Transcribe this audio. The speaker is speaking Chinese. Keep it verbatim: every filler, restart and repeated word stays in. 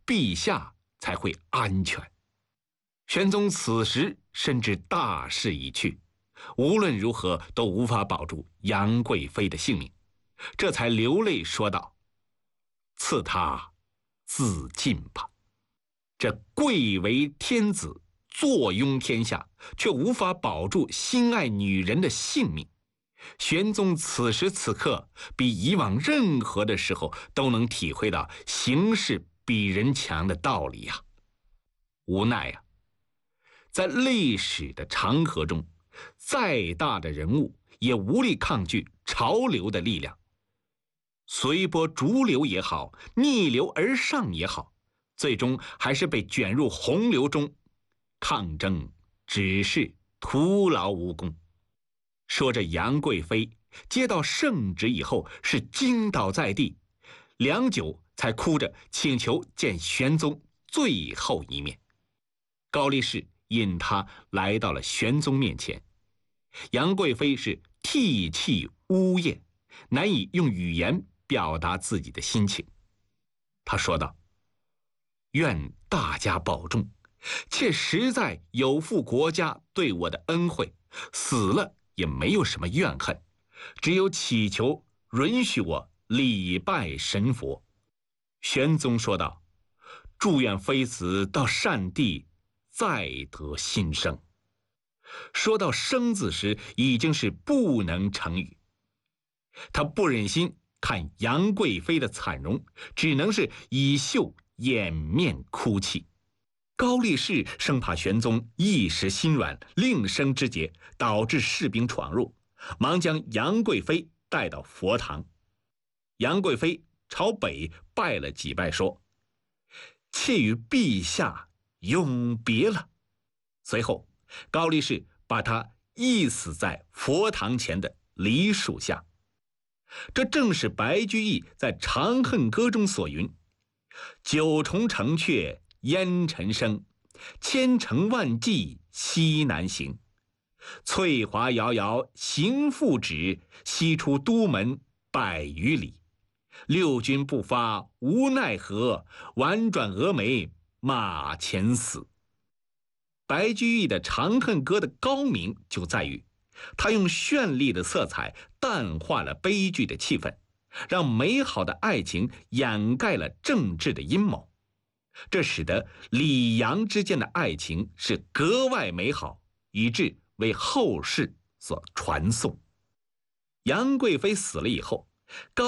陛下才会安全。玄宗此时深知大势已去，无论如何都无法保住杨贵妃的性命，这才流泪说道：“赐他自尽吧。这贵为天子，坐拥天下，却无法保住心爱女人的性命。玄宗此时此刻比以往任何的时候都能体会到形势比人强的道理呀、啊。无奈啊，在历史的长河中，再大的人物也无力抗拒潮流的力量。随波逐流也好，逆流而上也好，最终还是被卷入洪流中，抗争只是徒劳无功。说着杨贵妃接到圣旨以后是惊倒在地，良久才哭着请求见玄宗最后一面。高力士引他来到了玄宗面前，杨贵妃是涕泣呜咽，难以用语言表达自己的心情。他说道：“愿大家保重，妾实在有负国家对我的恩惠，死了也没有什么怨恨，只有祈求允许我礼拜神佛。”玄宗说道：“祝愿妃子到善地再得新生。”说到生字时已经是不能成语，他不忍心看杨贵妃的惨容，只能是以袖掩面哭泣。高力士生怕玄宗一时心软，另生枝节，导致士兵闯入，忙将杨贵妃带到佛堂。杨贵妃朝北拜了几拜，说：“妾与陛下永别了。”随后高力士把他缢死在佛堂前的梨树下。这正是白居易在《长恨歌》中所云：“九重城阙烟尘生，千城万骑西南行。翠华遥遥行复止，西出都门百余里。六军不发无奈何，宛转蛾眉马前死。”白居易的《长恨歌》的高明就在于他用绚丽的色彩淡化了悲剧的气氛，让美好的爱情掩盖了政治的阴谋，这使得李杨之间的爱情是格外美好，以致为后世所传颂。杨贵妃死了以后，高